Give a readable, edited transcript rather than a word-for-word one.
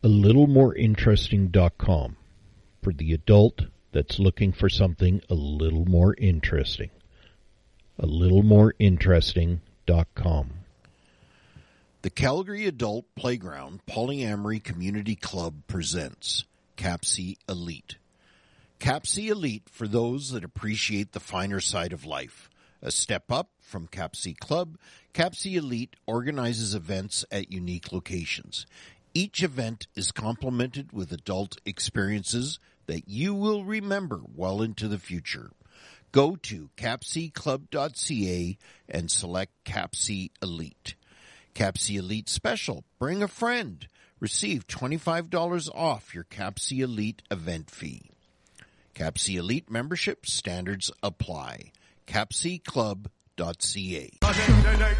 AlittleMoreInteresting.com for the adult that's looking for something a little more interesting. AlittleMoreInteresting.com. The Calgary Adult Playground Polyamory Community Club presents CAPC Elite. CAPC Elite for those that appreciate the finer side of life. A step up from CAPC Club, CAPC Elite organizes events at unique locations. Each event is complemented with adult experiences that you will remember well into the future. Go to capcclub.ca and select CAPC Elite. CAPC Elite Special. Bring a friend. Receive $25 off your CAPC Elite event fee. CAPC Elite membership standards apply. capcclub.ca.